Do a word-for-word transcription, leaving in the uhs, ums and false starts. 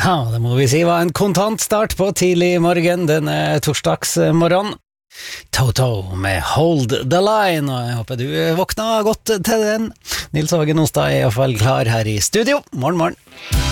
Ja, det må vi si var en kontant start på tidlig morgen denne torsdagsmorgen. Toto med Hold the Line, og jeg håper du våkna godt til den. Nils Åge Nostad er i hvert fall klar her i studio. Morgen, morgen.